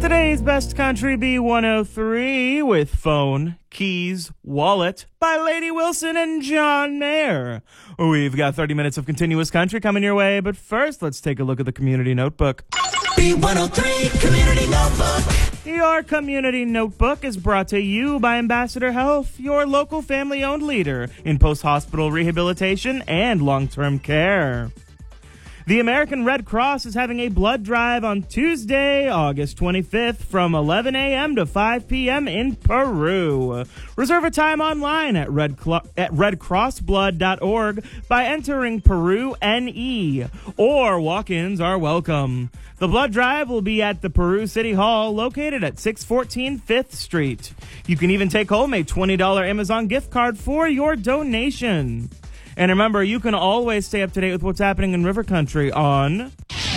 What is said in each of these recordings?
Today's Best Country B103 with Phone, Keys, Wallet by Lady Wilson and John Mayer. We've got 30 minutes of continuous country coming your way, but first let's take a look at the Community Notebook. B103 Community Notebook. Your Community Notebook is brought to you by Ambassador Health, your local family-owned leader in post-hospital rehabilitation and long-term care. The American Red Cross is having a blood drive on Tuesday, August 25th from 11 a.m. to 5 p.m. in Peru. Reserve a time online at redcrossblood.org by entering Peru NE, or walk-ins are welcome. The blood drive will be at the Peru City Hall, located at 614 5th Street. You can even take home a $20 Amazon gift card for your donation. And remember, you can always stay up to date with what's happening in River Country on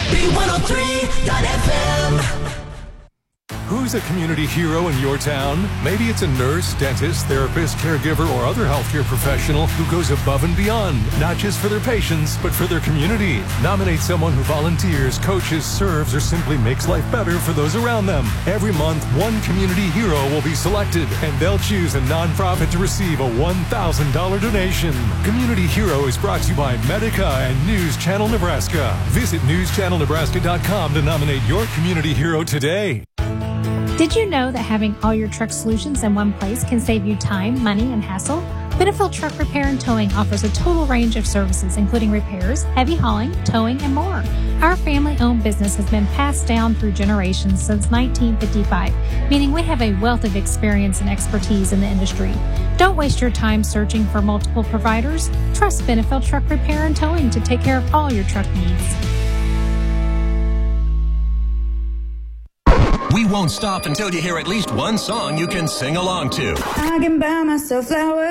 B103.fm. Who's a community hero in your town? Maybe it's a nurse, dentist, therapist, caregiver, or other healthcare professional who goes above and beyond, not just for their patients, but for their community. Nominate someone who volunteers, coaches, serves, or simply makes life better for those around them. Every month, one community hero will be selected, and they'll choose a nonprofit to receive a $1,000 donation. Community Hero is brought to you by Medica and News Channel Nebraska. Visit newschannelnebraska.com to nominate your community hero today. Did you know that having all your truck solutions in one place can save you time, money, and hassle? Benefield Truck Repair and Towing offers a total range of services, including repairs, heavy hauling, towing, and more. Our family-owned business has been passed down through generations since 1955, meaning we have a wealth of experience and expertise in the industry. Don't waste your time searching for multiple providers. Trust Benefield Truck Repair and Towing to take care of all your truck needs. We won't stop until you hear at least one song you can sing along to. I can buy myself flowers.